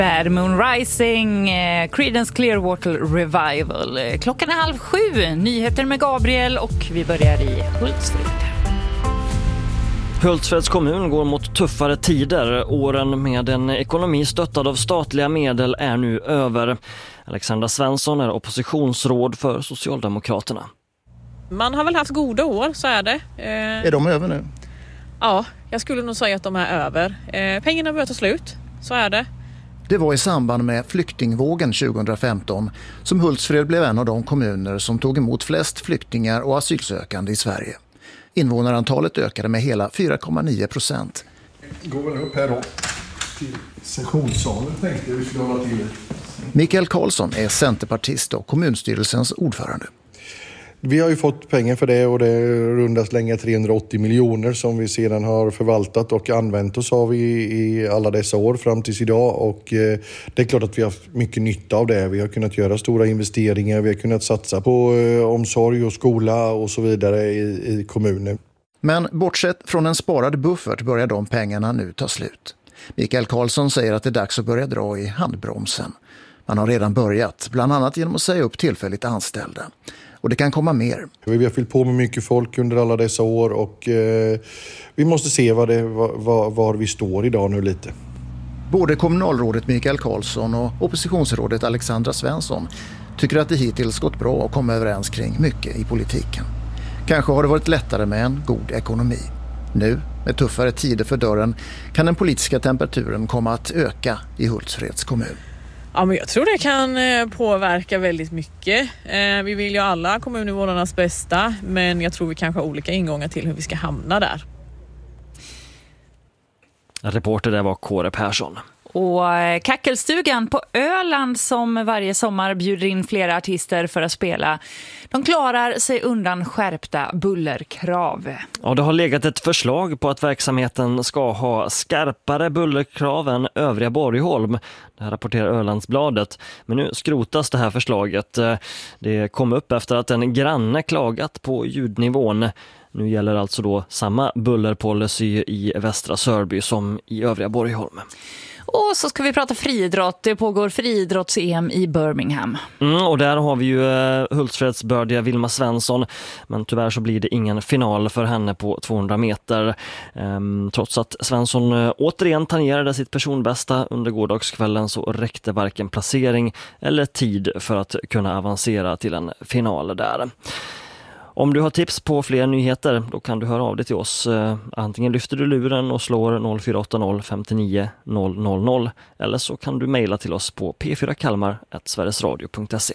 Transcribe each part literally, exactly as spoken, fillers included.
Bad Moon Rising, eh, Creedence Clearwater Revival. Klockan är halv sju, nyheter med Gabriel och vi börjar i Hultsfred. Hultsfreds kommun går mot tuffare tider. Åren med en ekonomi stöttad av statliga medel är nu över. Alexandra Svensson är oppositionsråd för Socialdemokraterna. Man har väl haft goda år, så är det. Eh, är de över nu? Ja, jag skulle nog säga att de är över. Eh, pengarna börjar ta slut, så är det. Det var i samband med flyktingvågen tjugohundrafemton som Hultsfred blev en av de kommuner som tog emot flest flyktingar och asylsökande i Sverige. Invånarantalet ökade med hela fyra komma nio procent. Går väl upp här då till sessionssalen, tänkte jag vi skulle hålla till. Mikael Karlsson är centerpartist och kommunstyrelsens ordförande. Vi har ju fått pengar för det och det är runda slänga trehundraåttio miljoner som vi sedan har förvaltat och använt oss av i, i alla dessa år fram tills idag. Och eh, det är klart att vi har haft mycket nytta av det. Vi har kunnat göra stora investeringar, vi har kunnat satsa på eh, omsorg och skola och så vidare i, i kommunen. Men bortsett från en sparad buffert börjar de pengarna nu ta slut. Mikael Karlsson säger att det är dags att börja dra i handbromsen. Man har redan börjat, bland annat genom att säga upp tillfälligt anställda. Och det kan komma mer. Vi har fyllt på med mycket folk under alla dessa år och eh, vi måste se vad det, var, var vi står idag nu lite. Både kommunalrådet Mikael Karlsson och oppositionsrådet Alexandra Svensson tycker att det hittills gått bra att komma överens kring mycket i politiken. Kanske har det varit lättare med en god ekonomi. Nu, med tuffare tider för dörren, kan den politiska temperaturen komma att öka i Hultsfreds kommun. Ja, men jag tror det kan påverka väldigt mycket. Vi vill ju alla kommuninvånarnas bästa, men jag tror vi kanske har olika ingångar till hur vi ska hamna där. Reporter där var Kåre Persson. Och Kackelstugan på Öland som varje sommar bjuder in flera artister för att spela. De klarar sig undan skärpta bullerkrav. Ja, det har legat ett förslag på att verksamheten ska ha skarpare bullerkrav än övriga Borgholm. Det här rapporterar Ölandsbladet. Men nu skrotas det här förslaget. Det kom upp efter att en granne klagat på ljudnivån. Nu gäller alltså då samma bullerpolicy i Västra Sörby som i övriga Borgholm. Och så ska vi prata friidrott. Det pågår friidrotts-E M i Birmingham. Mm, och där har vi ju uh, Hultsfreds bördiga Vilma Svensson. Men tyvärr så blir det ingen final för henne på tvåhundra meter. Um, trots att Svensson uh, återigen tangerade sitt personbästa under gårdagskvällen så räckte varken placering eller tid för att kunna avancera till en final där. Om du har tips på fler nyheter då kan du höra av dig till oss. Antingen lyfter du luren och slår noll fyra åtta noll fem nio noll noll noll eller så kan du mejla till oss på p fyra kalmar at sverigesradio punkt se.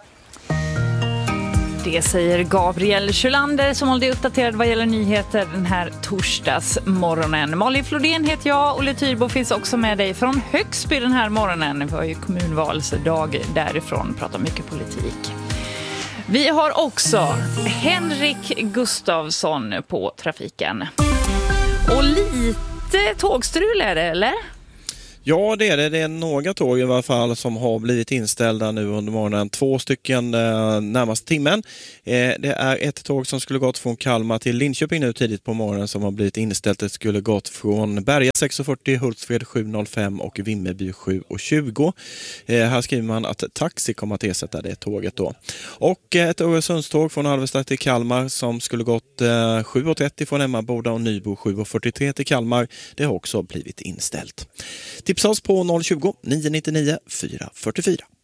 Det säger Gabriel Kjölander som håller dig uppdaterad vad gäller nyheter den här torsdagsmorgonen. Malin Flodén heter jag, Olle Tyrbo finns också med dig från Högsby den här morgonen. Vi har ju kommunvalsdag därifrån, pratar mycket politik. Vi har också Henrik Gustafsson på trafiken. Och lite tågstrul är det, eller? Ja, det är det. Det är några tåg i alla fall som har blivit inställda nu under morgonen. Två stycken eh, närmaste timmen. Eh, det är ett tåg som skulle gått från Kalmar till Linköping nu tidigt på morgonen som har blivit inställt. Det skulle gått från Berga sex fyrtio, Hultsfred sju noll fem och Vimmerby sju tjugo. Eh, här skriver man att taxi kommer att ersätta det tåget då. Och eh, ett Öresundståg från Alvesta till Kalmar som skulle gått eh, sju trettio från Emmaboda och Nybo sju fyrtiotre till Kalmar. Det har också blivit inställt. Tipsa oss på noll tjugo, nio nio nio, fyra fyra fyra.